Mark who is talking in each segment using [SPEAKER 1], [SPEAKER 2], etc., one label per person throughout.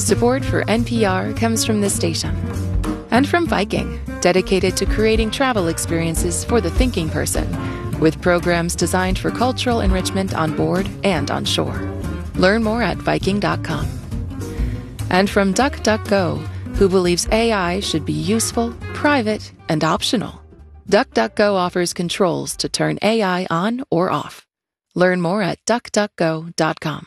[SPEAKER 1] Support for NPR comes from this station. And from Viking, dedicated to creating travel experiences for the thinking person, with programs designed for cultural enrichment on board and on shore. Learn more at Viking.com. And from DuckDuckGo, who believes AI should be useful, private, and optional. DuckDuckGo offers controls to turn AI on or off. Learn more at DuckDuckGo.com.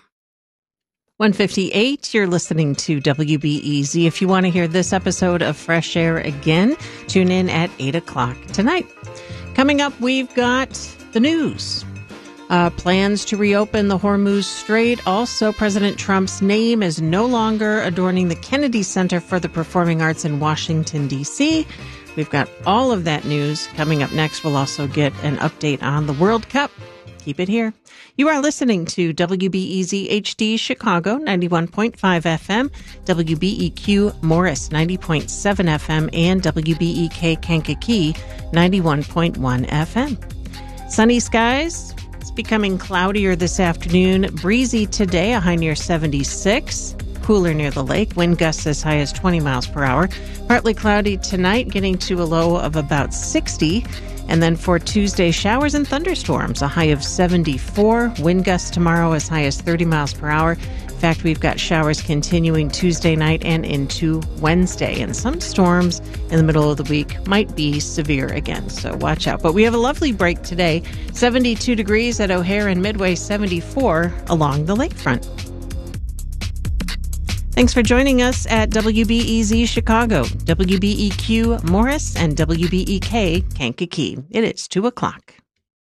[SPEAKER 2] 1:58, you're listening to WBEZ. If you want to hear this episode of Fresh Air again, tune in at 8 o'clock tonight. Coming up, we've got the news. Plans to reopen the Hormuz Strait. Also, President Trump's name is no longer adorning the Kennedy Center for the Performing Arts in Washington, D.C. We've got all of that news coming up next. We'll also get an update on the World Cup. Keep it here. You are listening to WBEZ HD Chicago 91.5 FM, WBEQ Morris 90.7 FM, and WBEK Kankakee 91.1 FM. Sunny skies. It's becoming cloudier this afternoon. Breezy today, a high near 76. Cooler near the lake. Wind gusts as high as 20 miles per hour. Partly cloudy tonight, getting to a low of about 60. And then for Tuesday, showers and thunderstorms, a high of 74. Wind gusts tomorrow as high as 30 miles per hour. In fact, we've got showers continuing Tuesday night and into Wednesday. And some storms in the middle of the week might be severe again, so watch out. But we have a lovely break today. 72 degrees at O'Hare and Midway, 74 along the lakefront. Thanks for joining us at WBEZ Chicago, WBEQ Morris, and WBEK Kankakee. It is 2 o'clock.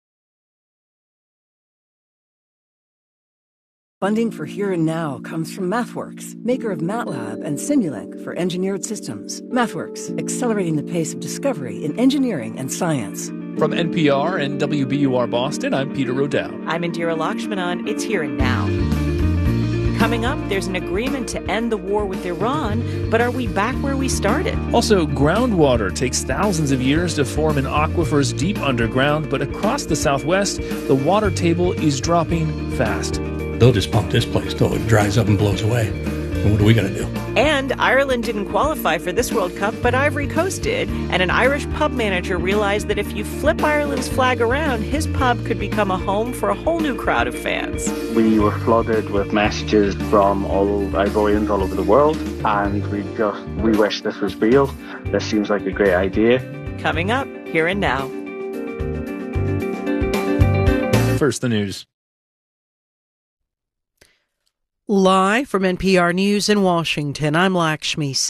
[SPEAKER 3] Funding for Here and Now comes from MathWorks, maker of MATLAB and Simulink for engineered systems. MathWorks, accelerating the pace of discovery in engineering and science.
[SPEAKER 4] From NPR and WBUR Boston, I'm Peter Rodell.
[SPEAKER 5] I'm Indira Lakshmanan. It's Here and Now. Coming up, there's an agreement to end the war with Iran, but are we back where we started?
[SPEAKER 4] Also, groundwater takes thousands of years to form in aquifers deep underground, but across the Southwest, the water table is dropping fast.
[SPEAKER 6] They'll just pump this place till it dries up and blows away. And what are we going to do?
[SPEAKER 5] And Ireland didn't qualify for this World Cup, but Ivory Coast did. And an Irish pub manager realized that if you flip Ireland's flag around, his pub could become a home for a whole new crowd of fans.
[SPEAKER 7] We were flooded with messages from Ivorians all over the world, and we wish this was real. This seems like a great idea.
[SPEAKER 5] Coming up, Here and Now.
[SPEAKER 4] First, the news.
[SPEAKER 8] Live from NPR News in Washington, I'm Lakshmi.